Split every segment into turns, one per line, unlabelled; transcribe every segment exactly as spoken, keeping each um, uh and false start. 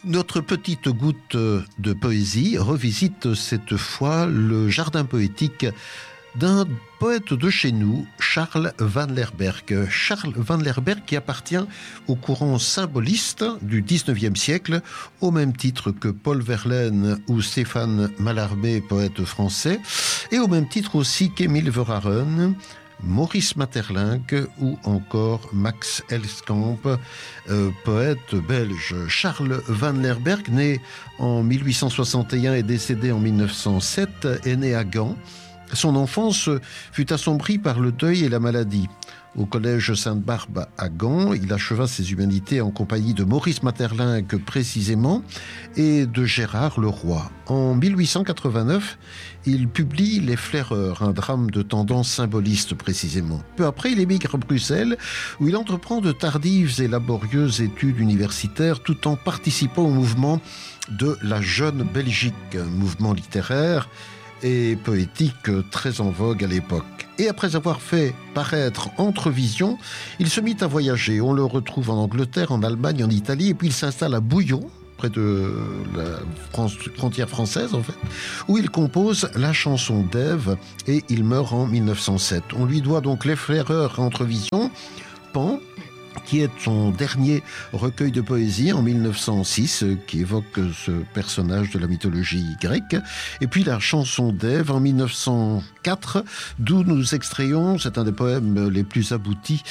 Notre petite goutte de poésie revisite cette fois le jardin poétique d'un poète de chez nous, Charles van Lerberghe. Charles van Lerberghe qui appartient au courant symboliste du dix-neuvième siècle, au même titre que Paul Verlaine ou Stéphane Mallarmé, poète français, et au même titre aussi qu'Émile Verhaeren, Maurice Maeterlinck ou encore Max Elskamp, euh, poète belge. Charles van Lerberghe, né en mille huit cent soixante et un et décédé en mille neuf cent sept, est né à Gand. Son enfance fut assombrie par le deuil et la maladie. Au collège Sainte-Barbe à Gand, il acheva ses humanités en compagnie de Maurice Maeterlinck précisément et de Gérard Leroy. En mille huit cent quatre-vingt-neuf, il publie Les Flaireurs, un drame de tendance symboliste précisément. Peu après, il émigre à Bruxelles où il entreprend de tardives et laborieuses études universitaires tout en participant au mouvement de la Jeune Belgique, un mouvement littéraire et poétique très en vogue à l'époque. Et après avoir fait paraître Entrevisions, il se mit à voyager. On le retrouve en Angleterre, en Allemagne, en Italie, et puis il s'installe à Bouillon, près de la France, frontière française en fait, où il compose la chanson d'Ève, et il meurt en mille neuf cent sept. On lui doit donc Les Flaireurs à Entrevisions, Pan, qui est son dernier recueil de poésie en mille neuf cent six, qui évoque ce personnage de la mythologie grecque. Et puis la chanson d'Ève en mille neuf cent quatre, d'où nous extrayons, c'est un des poèmes les plus aboutis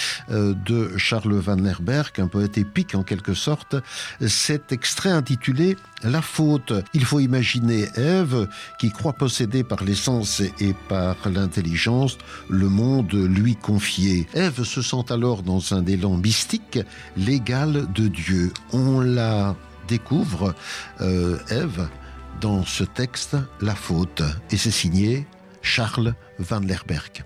de Charles van Lerberghe, un poète épique en quelque sorte. Cet extrait intitulé « La faute ». Il faut imaginer Ève qui croit posséder par l'essence et par l'intelligence le monde lui confié. Ève se sent alors dans un élan mystique, l'égal de Dieu. On la découvre, euh, Ève, dans ce texte « La faute ». Et c'est signé Charles van Lerberghe.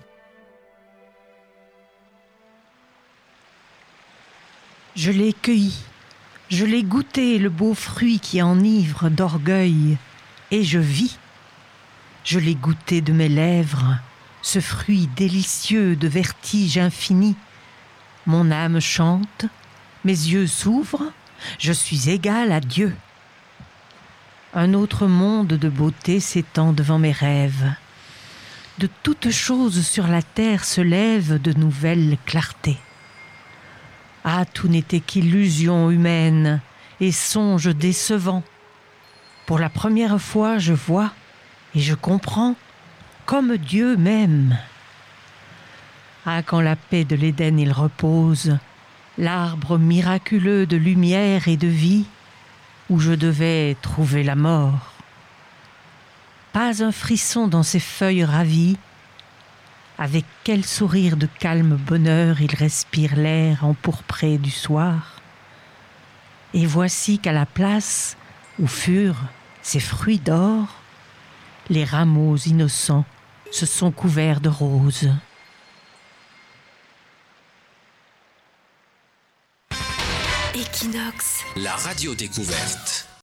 Je l'ai cueilli, je l'ai goûté, le beau fruit qui enivre d'orgueil, et je vis. Je l'ai goûté de mes lèvres, ce fruit délicieux de vertige infini. Mon âme chante, mes yeux s'ouvrent, je suis égal à Dieu. Un autre monde de beauté s'étend devant mes rêves. De toutes choses sur la terre se lèvent de nouvelles clartés. Ah, tout n'était qu'illusion humaine et songe décevant. Pour la première fois, je vois et je comprends comme Dieu m'aime. Ah, quand la paix de l'Éden il repose, l'arbre miraculeux de lumière et de vie, où je devais trouver la mort. Pas un frisson dans ses feuilles ravies. Avec quel sourire de calme bonheur il respire l'air empourpré du soir. Et voici qu'à la place où furent ces fruits d'or, les rameaux innocents se sont couverts de roses.
Equinox,
la radio découverte.